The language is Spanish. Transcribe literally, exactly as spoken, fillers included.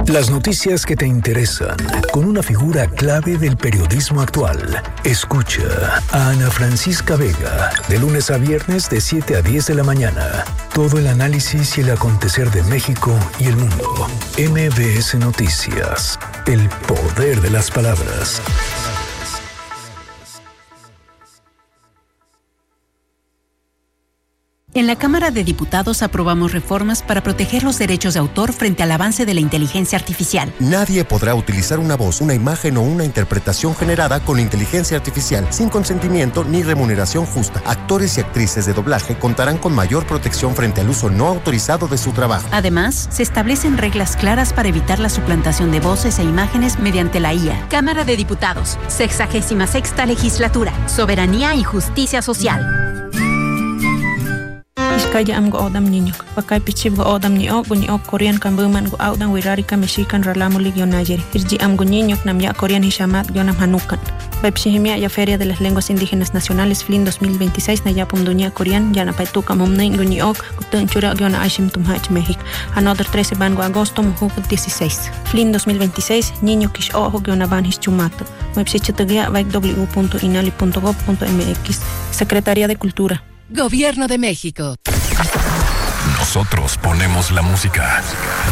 Las noticias que te interesan, con una figura clave del periodismo actual. Escucha a Ana Francisca Vega, de lunes a viernes de siete a diez de la mañana. Todo el análisis y el acontecer de México y el mundo. M B S Noticias, el poder de las palabras. En la Cámara de Diputados aprobamos reformas para proteger los derechos de autor frente al avance de la inteligencia artificial. Nadie podrá utilizar una voz, una imagen o una interpretación generada con inteligencia artificial sin consentimiento ni remuneración justa. Actores y actrices de doblaje contarán con mayor protección frente al uso no autorizado de su trabajo. Además, se establecen reglas claras para evitar la suplantación de voces e imágenes mediante la I A. Cámara de Diputados, sexagésima sexta legislatura, soberanía y justicia social. Iskaya am go odam niño. Pakai pichib go odam ni ok ni ok Korean kan buman go audan wirarika mexican ralamo ligio Niger. Irji am go niño nam ya Korean hishamat yonam hanukan. Bepshihimia ya Feria de las Lenguas Indígenas Nacionales F L I N dos mil veintiséis na ya pumdunia Korean ya na paituka momnein go ni ok gutun chura yona ashim tumhach México. Another trece ban go agosto mujuk dieciséis. F L I N dos mil veintiséis niño kish ojo yona ban hischumato. Website vaik w punto inali punto gob punto m x. Secretaría de Cultura. Gobierno de México. Nosotros ponemos la música.